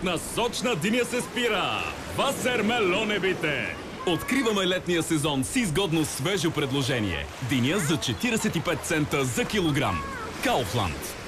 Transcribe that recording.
Летна сочна диня се спира! Васермелонебите! Откриваме летния сезон с изгодно свежо предложение. Диня за 45 цента за килограм. Kaufland.